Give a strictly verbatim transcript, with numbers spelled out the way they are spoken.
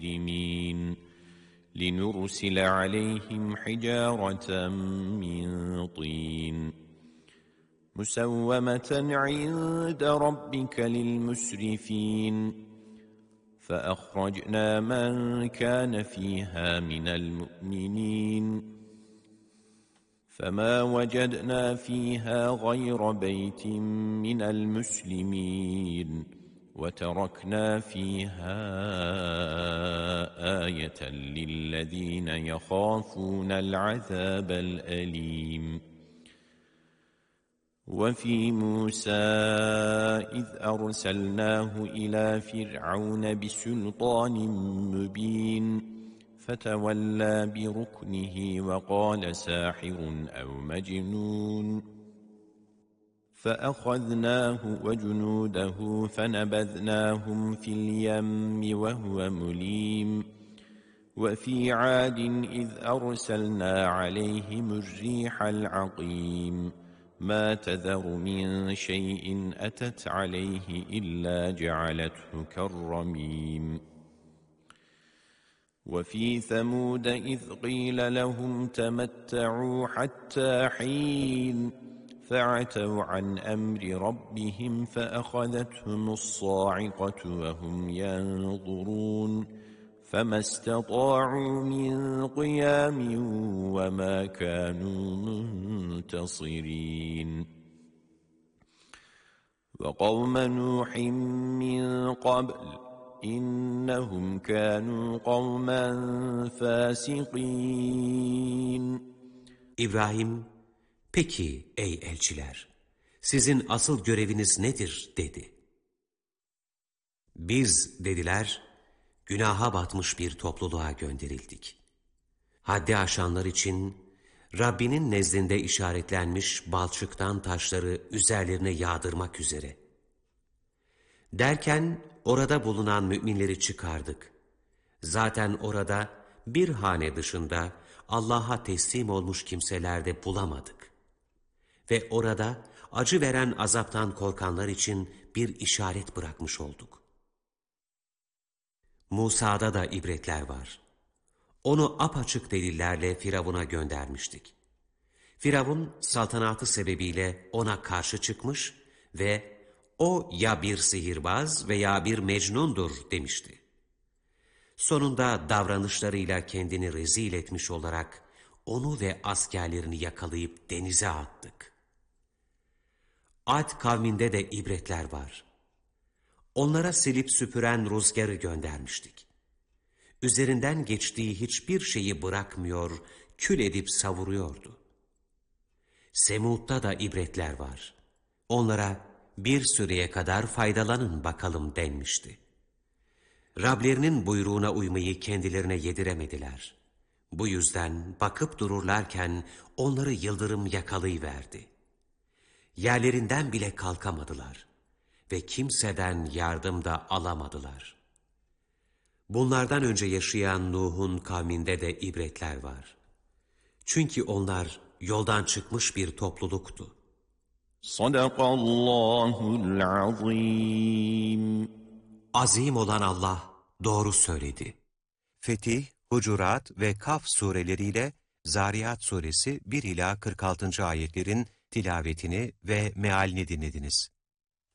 المجرمين لنرسل عليهم حجارة من طين مسومة عند ربك للمسرفين فأخرجنا من كان فيها من المؤمنين فما وجدنا فيها غير بيت من المسلمين وتركنا فيها آية للذين يخافون العذاب الأليم وفي موسى إذ أرسلناه إلى فرعون بسلطان مبين فتولى بركنه وقال ساحر أو مجنون فأخذناه وجنوده فنبذناهم في اليم وهو مليم وفي عاد إذ أرسلنا عليهم الريح العقيم ما تذر من شيء أتت عليه إلا جعلته كالرميم وفي ثمود إذ قيل لهم تمتعوا حتى حين فعتوا عن أمر ربهم فأخذتهم الصاعقة وهم ينظرون فما استطاعوا من قيام وما كانوا منتصرين وقوم نوح من قبل إنهم كانوا قوما فاسقين. İbrahim, peki ey elçiler, sizin asıl göreviniz nedir dedi. Biz dediler, günaha batmış bir topluluğa gönderildik. Haddi aşanlar için Rabbinin nezdinde işaretlenmiş balçıktan taşları üzerlerine yağdırmak üzere. Derken orada bulunan müminleri çıkardık. Zaten orada bir hane dışında Allah'a teslim olmuş kimselerde bulamadık. Ve orada acı veren azaptan korkanlar için bir işaret bırakmış olduk. Musa'da da ibretler var. Onu apaçık delillerle Firavun'a göndermiştik. Firavun saltanatı sebebiyle ona karşı çıkmış ve o ya bir sihirbaz veya bir mecnundur demişti. Sonunda davranışlarıyla kendini rezil etmiş olarak onu ve askerlerini yakalayıp denize attık. Ad kavminde de ibretler var. Onlara silip süpüren rüzgarı göndermiştik. Üzerinden geçtiği hiçbir şeyi bırakmıyor, kül edip savuruyordu. Semud'da da ibretler var. Onlara bir süreye kadar faydalanın bakalım denmişti. Rablerinin buyruğuna uymayı kendilerine yediremediler. Bu yüzden bakıp dururlarken onları yıldırım yakalayıverdi. Yerlerinden bile kalkamadılar ve kimseden yardım da alamadılar. Bunlardan önce yaşayan Nuh'un kavminde de ibretler var. Çünkü onlar yoldan çıkmış bir topluluktu. Sadakallahul azim. Azim olan Allah doğru söyledi. Fetih, Hucurat ve Kaf sureleriyle Zariyat suresi bir ila kırk altıncı ayetlerin tilavetini ve mealini dinlediniz.